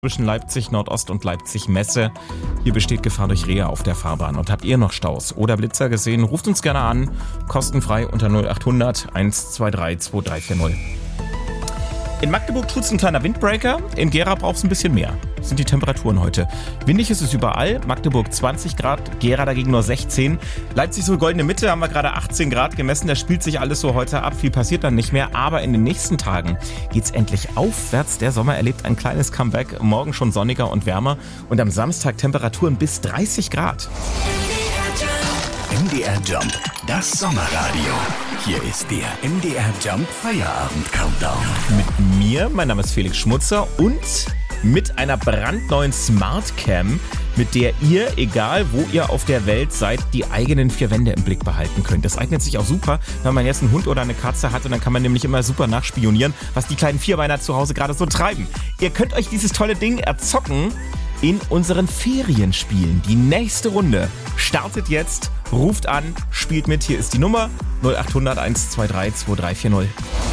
Zwischen Leipzig Nordost und Leipzig Messe. Hier besteht Gefahr durch Rehe auf der Fahrbahn. Und habt ihr noch Staus oder Blitzer gesehen? Ruft uns gerne an. Kostenfrei unter 0800 123 2340. In Magdeburg tut's ein kleiner Windbreaker. In Gera braucht's ein bisschen mehr. Das sind die Temperaturen heute. Windig ist es überall. Magdeburg 20 Grad, Gera dagegen nur 16. Leipzig so goldene Mitte, haben wir gerade 18 Grad gemessen. Da spielt sich alles so heute ab. Viel passiert dann nicht mehr. Aber in den nächsten Tagen geht's endlich aufwärts. Der Sommer erlebt ein kleines Comeback. Morgen schon sonniger und wärmer. Und am Samstag Temperaturen bis 30 Grad. MDR Jump, das Sommerradio. Hier ist der MDR Jump Feierabend Countdown. Mit mir, mein Name ist Felix Schmutzer und mit einer brandneuen Smartcam, mit der ihr, egal wo ihr auf der Welt seid, die eigenen vier Wände im Blick behalten könnt. Das eignet sich auch super, wenn man jetzt einen Hund oder eine Katze hat und dann kann man nämlich immer super nachspionieren, was die kleinen Vierbeiner zu Hause gerade so treiben. Ihr könnt euch dieses tolle Ding erzocken in unseren Ferienspielen. Die nächste Runde startet jetzt. Ruft an, spielt mit. Hier ist die Nummer 0800 123 2340.